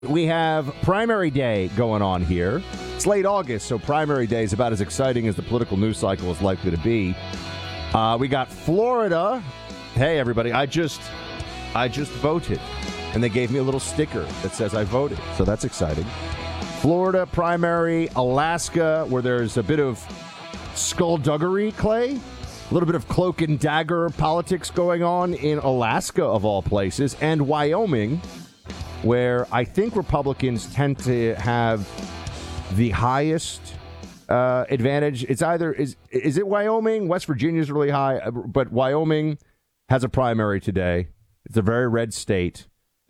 We have primary day going on here. It's late August, so primary day is about as exciting as the political news cycle is likely to be. We got Florida. Hey, everybody, I just voted, and they gave me a little sticker that says I voted, so that's exciting. Florida primary, Alaska, where there's a bit of skullduggery, Clay, a little bit of cloak and dagger politics going on in Alaska, of all places, and Wyoming, where I think Republicans tend to have the highest advantage. It's either, is it Wyoming? West Virginia is really high, but Wyoming has a primary today. It's a very red state.